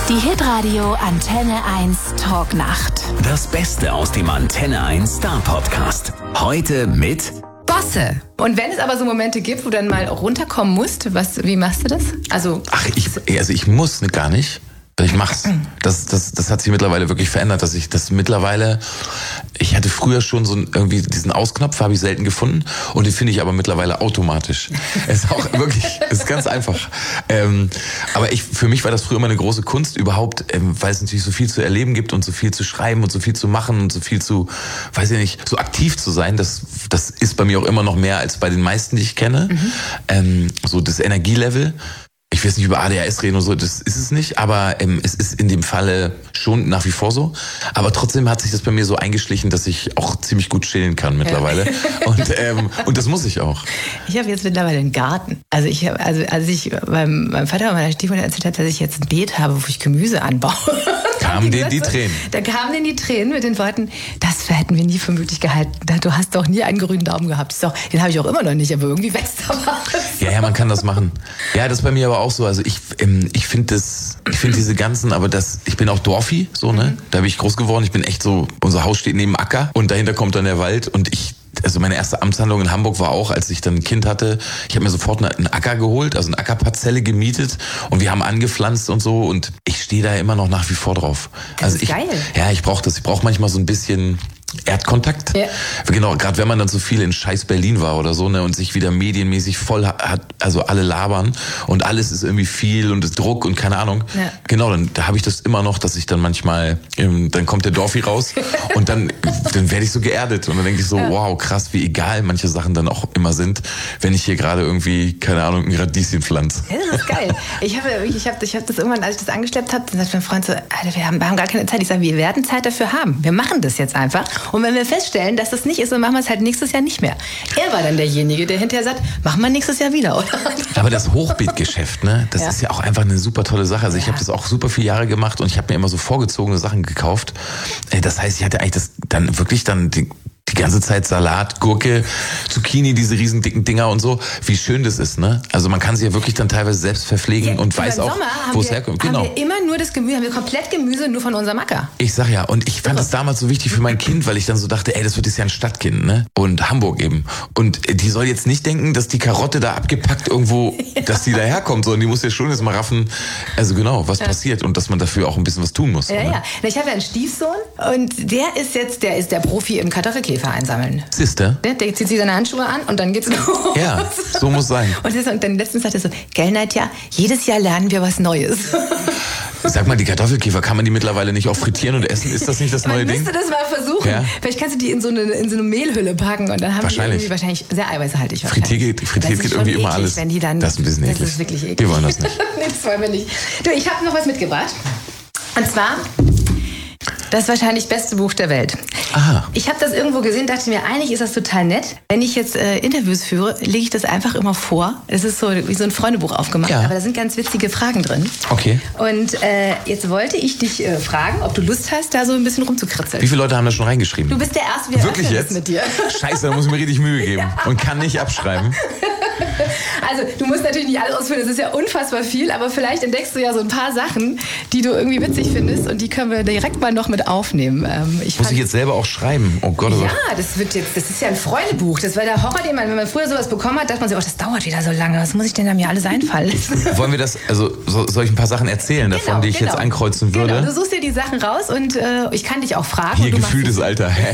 Die Hitradio Antenne 1 Talknacht. Das Beste aus dem Antenne 1 Star Podcast. Heute mit Bosse. Und wenn es aber so Momente gibt, wo du dann mal runterkommen musst, wie machst du das? Ich muss gar nicht. Ich mach's. Das hat sich mittlerweile wirklich verändert, dass ich das mittlerweile, ich hatte früher schon so irgendwie diesen Ausknopf, habe ich selten gefunden und den finde ich aber mittlerweile automatisch. Es ist auch wirklich, es ist ganz einfach. Aber für mich war das früher immer eine große Kunst überhaupt, weil es natürlich so viel zu erleben gibt und so viel zu schreiben und so viel zu machen und so viel zu, weiß ich nicht, so aktiv zu sein. Das ist bei mir auch immer noch mehr als bei den meisten, die ich kenne. So das Energielevel. Ich will jetzt nicht über ADHS reden und so, das ist es nicht, aber es ist in dem Falle schon nach wie vor so. Aber trotzdem hat sich das bei mir so eingeschlichen, dass ich auch ziemlich gut chillen kann mittlerweile. Ja. Und das muss ich auch. Ich habe jetzt mittlerweile einen Garten. Also als ich meinem Vater und meiner Stiefmutter erzählt habe, dass ich jetzt ein Beet habe, wo ich Gemüse anbaue. Kamen denen die Tränen? Da kamen denen die Tränen mit den Worten, das hätten wir nie für möglich gehalten. Du hast doch nie einen grünen Daumen gehabt. Den habe ich auch immer noch nicht, aber irgendwie wächst da was. Ja, man kann das machen. Ja, das ist bei mir aber auch so. Also ich finde diese ganzen, ich bin auch Dorfi, so, ne? Da bin ich groß geworden. Ich bin echt so, unser Haus steht neben dem Acker und dahinter kommt dann der Wald und also meine erste Amtshandlung in Hamburg war auch, als ich dann ein Kind hatte, ich habe mir sofort einen Acker geholt, also eine Ackerparzelle gemietet und wir haben angepflanzt und so und ich stehe da immer noch nach wie vor drauf. Das ist geil. Ja, ich brauche das. Ich brauche manchmal so ein bisschen Erdkontakt. Ja. Genau, gerade wenn man dann so viel in scheiß Berlin war oder so, ne, und sich wieder medienmäßig voll hat, also alle labern und alles ist irgendwie viel und ist Druck und keine Ahnung. Ja. Genau, da habe ich das immer noch, dass ich dann manchmal, dann kommt der Dorfi raus und dann werde ich so geerdet und dann denke ich so, wow, krass, wie egal manche Sachen dann auch immer sind, wenn ich hier gerade irgendwie, keine Ahnung, ein Radieschen pflanze. Ja, das ist geil. Ich hab das irgendwann, als ich das angeschleppt habe, dann sagt mein Freund so, Alter, wir haben gar keine Zeit. Ich sage, wir werden Zeit dafür haben. Wir machen das jetzt einfach. Und wenn wir feststellen, dass das nicht ist, dann machen wir es halt nächstes Jahr nicht mehr. Er war dann derjenige, der hinterher sagt, machen wir nächstes Jahr wieder, oder? Aber das Hochbeetgeschäft, ne, das ist ja auch einfach eine super tolle Sache. Also ich habe das auch super viele Jahre gemacht und ich habe mir immer so vorgezogene Sachen gekauft. Das heißt, ich hatte eigentlich die ganze Zeit Salat, Gurke, Zucchini, diese riesen dicken Dinger und so. Wie schön das ist, ne? Also man kann sich ja wirklich dann teilweise selbst verpflegen und weiß auch, wo es herkommt. Genau. Haben wir immer nur das Gemüse, haben wir komplett Gemüse nur von unserem Acker. Ich sag ja, und ich fand das damals so wichtig für mein Kind, weil ich dann so dachte, das wird jetzt ja ein Stadtkind, ne? Und Hamburg eben. Und die soll jetzt nicht denken, dass die Karotte da abgepackt irgendwo, dass die daherkommt, sondern die muss ja schon jetzt mal raffen, also genau, was passiert und dass man dafür auch ein bisschen was tun muss. Ja, ne? ja. Ich habe ja einen Stiefsohn und der ist der Profi im Kartoffelkäfer einsammeln. Siehste? Der zieht sich seine Handschuhe an und dann geht's los. Ja, so muss sein. Und dann letztens sagt er so, gell, Nadja, jedes Jahr lernen wir was Neues. Sag mal, die Kartoffelkäfer, kann man die mittlerweile nicht auch frittieren und essen? Ist das nicht das neue Ding? Man müsste das mal versuchen. Ja? Vielleicht kannst du die in so eine Mehlhülle packen und dann haben die wahrscheinlich sehr eiweißhaltig. Frittiert geht irgendwie immer alles. Wenn die dann, das ist ein bisschen eklig. Das ist wirklich eklig. Wir wollen das nicht. Nee, das wollen wir nicht. Du, ich habe noch was mitgebracht. Und zwar das wahrscheinlich beste Buch der Welt. Aha. Ich habe das irgendwo gesehen, dachte mir, eigentlich ist das total nett. Wenn ich jetzt Interviews führe, lege ich das einfach immer vor. Es ist so wie so ein Freundebuch aufgemacht, aber da sind ganz witzige Fragen drin. Okay. Und jetzt wollte ich dich fragen, ob du Lust hast, da so ein bisschen rumzukritzeln. Wie viele Leute haben da schon reingeschrieben? Du bist der Erste, wir Wirklich jetzt? Mit dir. Scheiße, da muss ich mir richtig Mühe geben und kann nicht abschreiben. Also, du musst natürlich nicht alles ausfüllen, das ist ja unfassbar viel, aber vielleicht entdeckst du ja so ein paar Sachen, die du irgendwie witzig findest und die können wir direkt mal noch mit aufnehmen. Muss ich jetzt selber auch schreiben? Oh Gott, ja, das ist ja ein Freundebuch. Das war der Horror, wenn man früher sowas bekommen hat, dachte man sich, das dauert wieder so lange, was muss ich denn da mir alles einfallen lassen? Wollen wir das, soll ich ein paar Sachen erzählen davon, die ich jetzt ankreuzen würde? Genau, du suchst dir die Sachen raus und ich kann dich auch fragen. Hier gefühltes Alter.